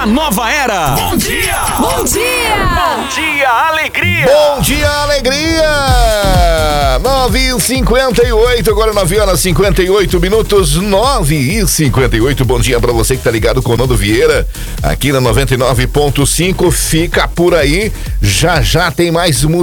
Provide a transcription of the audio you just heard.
na nova era. Bom dia! Bom dia! Bom dia, alegria! Bom dia, alegria! 9h58, agora 9h58, 9h58. Bom dia pra você que tá ligado com o Nando Vieira, aqui na 99.5. Fica por aí, já tem mais música.